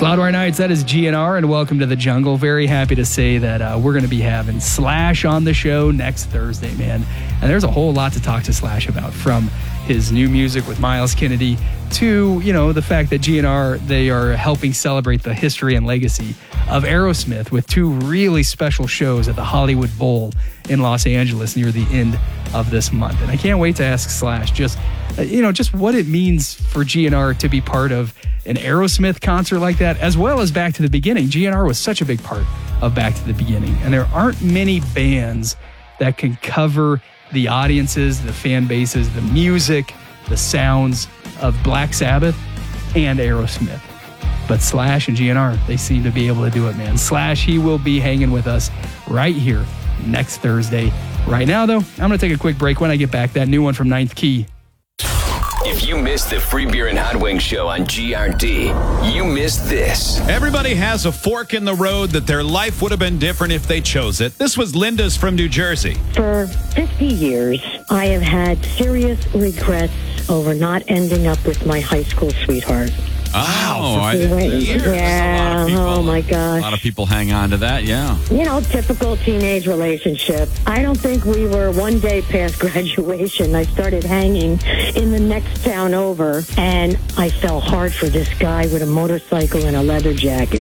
Loudwire Nights, that is GNR, and welcome to the jungle. Very happy to say that we're going to be having Slash on the show next Thursday, man. And there's a whole lot to talk to Slash about, from his new music with Miles Kennedy to, the fact that GNR, they are helping celebrate the history and legacy of Aerosmith with two really special shows at the Hollywood Bowl in Los Angeles near the end of this month. And I can't wait to ask Slash just what it means for GNR to be part of an Aerosmith concert like that, as well as Back to the Beginning. GNR was such a big part of Back to the Beginning, and there aren't many bands that can cover the audiences, the fan bases, the music, the sounds of Black Sabbath and Aerosmith. But Slash and GNR, they seem to be able to do it, man. Slash, he will be hanging with us right here next Thursday. Right now, though, I'm going to take a quick break. When I get back, that new one from Ninth Key. If you missed the Free Beer and Hot Wings show on GRD, you missed this. Everybody has a fork in the road that their life would have been different if they chose it. This was Linda's from New Jersey. For 50 years, I have had serious regrets over not ending up with my high school sweetheart. Oh, yeah. Oh, my gosh. A lot of people hang on to that, yeah. Typical teenage relationship. I don't think we were one day past graduation. I started hanging in the next town over, and I fell hard for this guy with a motorcycle and a leather jacket.